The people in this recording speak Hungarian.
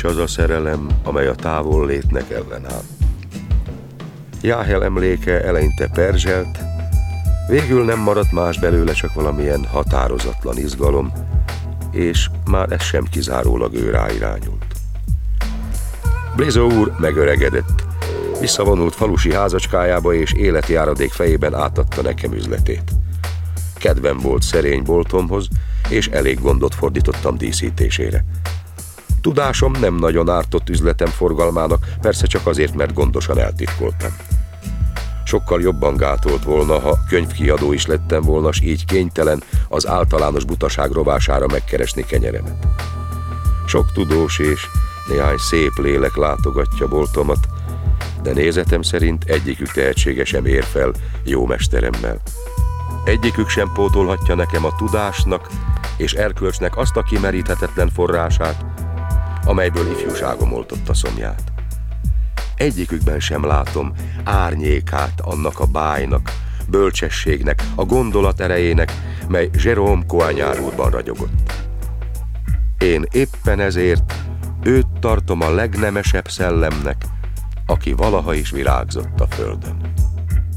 Nincs az a szerelem, amely a távol létnek ellenáll. Jáhel emléke eleinte perzselt, végül nem maradt más belőle, csak valamilyen határozatlan izgalom, és már ez sem kizárólag ő ráirányult. Blizo úr megöregedett, visszavonult falusi házacskájába, és életjáradék fejében átadta nekem üzletét. Kedvem volt szerény boltomhoz, és elég gondot fordítottam díszítésére. Tudásom nem nagyon ártott üzletem forgalmának, persze csak azért, mert gondosan eltitkoltam. Sokkal jobban gátolt volna, ha könyvkiadó is lettem volna, s így kénytelen az általános butaság rovására megkeresni kenyeremet. Sok tudós és néhány szép lélek látogatja boltomat, de nézetem szerint egyikük tehetsége sem ér fel jó mesteremmel. Egyikük sem pótolhatja nekem a tudásnak és erkölcsnek azt a kimeríthetetlen forrását, amelyből ifjúságom oltotta szomját. Egyikükben sem látom árnyékát annak a bájnak, bölcsességnek, a gondolat erejének, mely Jérôme Coignard úrban ragyogott. Én éppen ezért őt tartom a legnemesebb szellemnek, aki valaha is virágzott a földön.